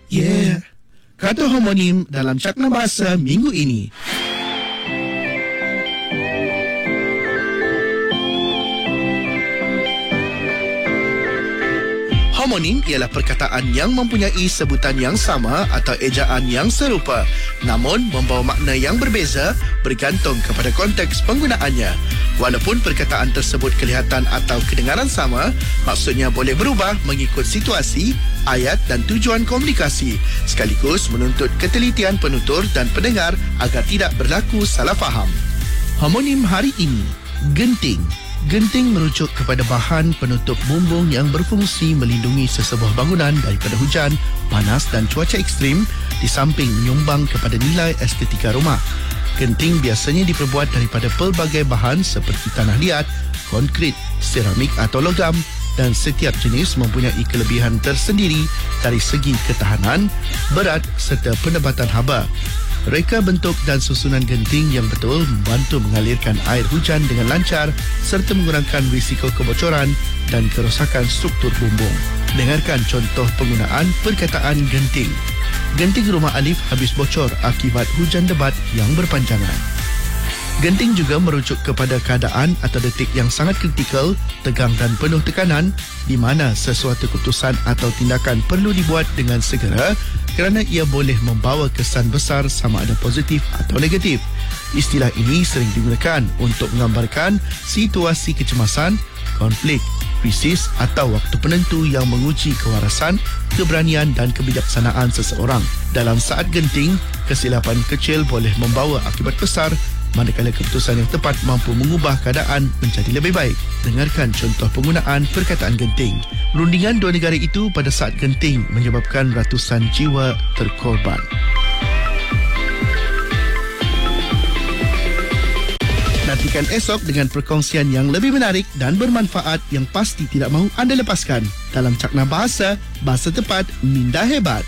Yeah. Kata homonim dalam Cakna Bahasa minggu ini. Homonim ialah perkataan yang mempunyai sebutan yang sama atau ejaan yang serupa, namun membawa makna yang berbeza bergantung kepada konteks penggunaannya. Walaupun perkataan tersebut kelihatan atau kedengaran sama, maksudnya boleh berubah mengikut situasi, ayat dan tujuan komunikasi, sekaligus menuntut ketelitian penutur dan pendengar agar tidak berlaku salah faham. Homonim hari ini, genting. Genting merujuk kepada bahan penutup bumbung yang berfungsi melindungi sesebuah bangunan daripada hujan, panas dan cuaca ekstrim, di samping menyumbang kepada nilai estetika rumah. Genting biasanya diperbuat daripada pelbagai bahan seperti tanah liat, konkrit, seramik atau logam, dan setiap jenis mempunyai kelebihan tersendiri dari segi ketahanan, berat serta penebatan haba. Reka bentuk dan susunan genting yang betul membantu mengalirkan air hujan dengan lancar serta mengurangkan risiko kebocoran dan kerosakan struktur bumbung. Dengarkan contoh penggunaan perkataan genting. Genting rumah Alif habis bocor akibat hujan lebat yang berpanjangan. Genting juga merujuk kepada keadaan atau detik yang sangat kritikal, tegang dan penuh tekanan di mana sesuatu keputusan atau tindakan perlu dibuat dengan segera kerana ia boleh membawa kesan besar sama ada positif atau negatif. Istilah ini sering digunakan untuk menggambarkan situasi kecemasan, konflik, krisis atau waktu penentu yang menguji kewarasan, keberanian dan kebijaksanaan seseorang. Dalam saat genting, kesilapan kecil boleh membawa akibat besar, manakala keputusan yang tepat mampu mengubah keadaan menjadi lebih baik. Dengarkan contoh penggunaan perkataan genting. Rundingan dua negara itu pada saat genting menyebabkan ratusan jiwa terkorban. Nantikan esok dengan perkongsian yang lebih menarik dan bermanfaat yang pasti tidak mahu anda lepaskan dalam Cakna Bahasa, Bahasa Tepat, Minda Hebat.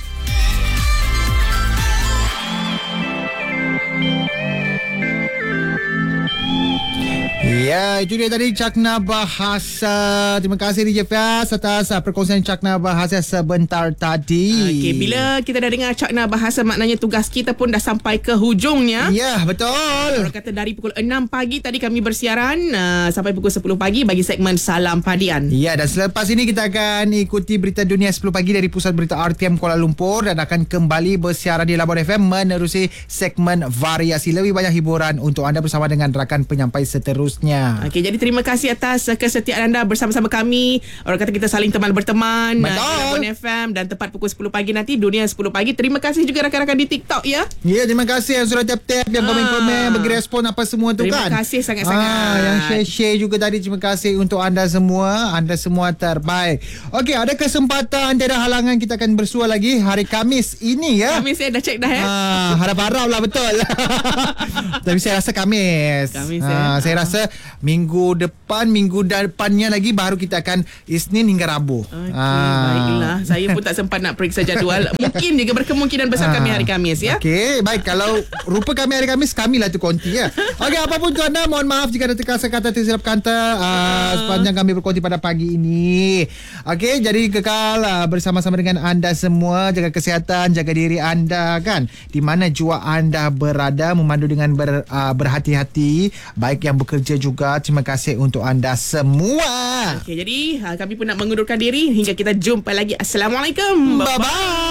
Ya, itu dia tadi Cakna Bahasa. Terima kasih DJ Fias atas perkongsian Cakna Bahasa sebentar tadi. Okey, bila kita dah dengar Cakna Bahasa, maknanya tugas kita pun dah sampai ke hujungnya. Ya, betul. Orang kata dari pukul 6 pagi tadi kami bersiaran sampai pukul 10 pagi bagi segmen Salam Padian. Ya, dan selepas ini kita akan ikuti berita dunia 10 pagi dari Pusat Berita RTM Kuala Lumpur dan akan kembali bersiaran di Labor FM menerusi segmen variasi. Lebih banyak hiburan untuk anda bersama dengan rakan penyampai seterusnya. Okey, jadi terima kasih atas kesetiaan anda bersama-sama kami. Orang kata kita saling teman berteman. Betul. Di FM dan tepat pukul 10 pagi nanti Dunia 10 pagi. Terima kasih juga rakan-rakan di TikTok ya. Ya, terima kasih yang sudah tap-tap, yang komen-komen, bagi respon apa semua tu kan. Terima kasih sangat-sangat. Yang share-share juga tadi. Terima kasih untuk anda semua. Anda semua terbaik. Okey, ada kesempatan, tiada halangan, kita akan bersua lagi hari Khamis ini ya. Khamis saya dah cek dah ya. Harap-harap lah betul. Tapi saya rasa Khamis. Saya rasa minggu depannya lagi baru kita akan Isnin hingga Rabu. Okey, baiklah. Saya pun tak sempat nak periksa jadual. Mungkin juga berkemungkinan besar kami hari Khamis ya. Okey, baik. Kalau rupa kami hari Khamis, kamilah tu konti ya. Okey, apapun tu anda, mohon maaf jika ada terkasar kata tersilap kata sepanjang kami berkonti pada pagi ini. Okey, jadi kekal bersama-sama dengan anda semua. Jaga kesihatan, jaga diri anda kan. Di mana jua anda berada, memandu dengan berhati-hati. Baik yang bekerja juga. Terima kasih untuk anda semua. Okey, jadi kami pun nak mengundurkan diri hingga kita jumpa lagi. Assalamualaikum. Bye-bye.